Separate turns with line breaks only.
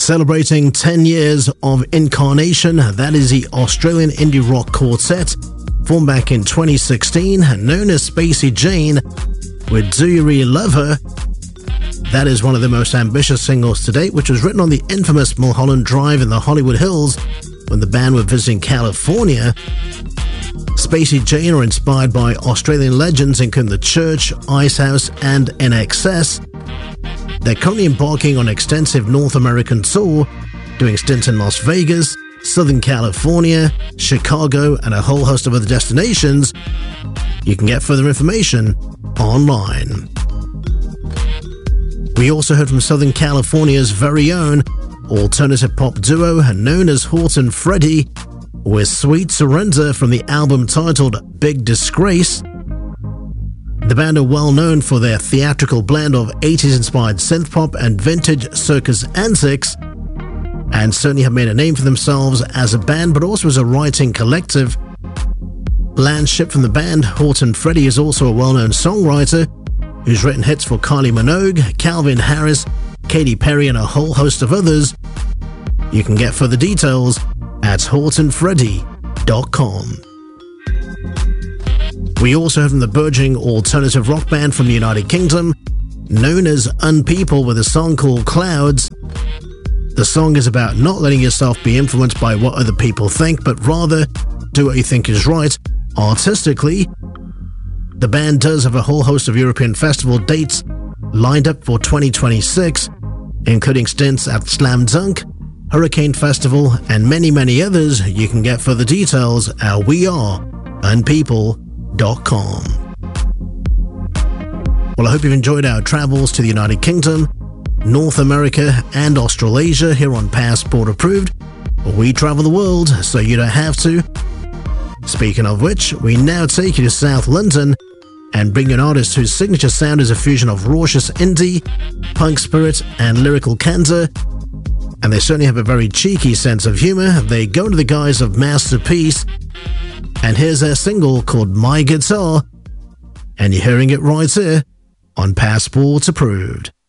Celebrating 10 years of incarnation, that is the Australian indie rock quartet, formed back in 2016, known as Spacey Jane, with Do You Really Love Her? That is one of the most ambitious singles to date, which was written on the infamous Mulholland Drive in the Hollywood Hills when the band were visiting California. Spacey Jane are inspired by Australian legends including The Church, Icehouse, and INXS. They're currently embarking on an extensive North American tour, doing stints in Las Vegas, Southern California, Chicago, and a whole host of other destinations. You can get further information online. We also heard from Southern California's very own alternative pop duo known as Horton Freddy, with Sweet Surrender from the album titled Big Disgrace. The band are well known for their theatrical blend of 80s-inspired synth-pop and vintage circus antics, and certainly have made a name for themselves as a band, but also as a writing collective. Lance Shipp from the band, Horton Freddy, is also a well-known songwriter who's written hits for Kylie Minogue, Calvin Harris, Katy Perry, and a whole host of others. You can get further details at hortonfreddy.com. We also have from the burgeoning alternative rock band from the United Kingdom, known as Unpeople, with a song called Clouds. The song is about not letting yourself be influenced by what other people think, but rather do what you think is right artistically. The band does have a whole host of European festival dates lined up for 2026, including stints at Slam Dunk, Hurricane Festival, and many, many others. You can get further details at weareunpeople.com. Well, I hope you've enjoyed our travels to the United Kingdom, North America, and Australasia here on Passport Approved. We travel the world, so you don't have to. Speaking of which, we now take you to South London and bring you an artist whose signature sound is a fusion of raucous indie, punk spirit, and lyrical candor. And they certainly have a very cheeky sense of humor. They go under the guise of Masterpiece, and here's their single called My Guitar, and you're hearing it right here on Passport Approved.